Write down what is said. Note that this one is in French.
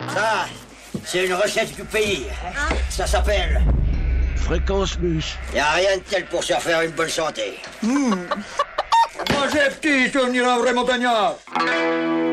Ça, c'est une recette du pays. Ça s'appelle... Fréquence Mus. Y a rien de tel pour se faire une bonne santé. Moi j'ai petit, tu devenir un vrai montagnard.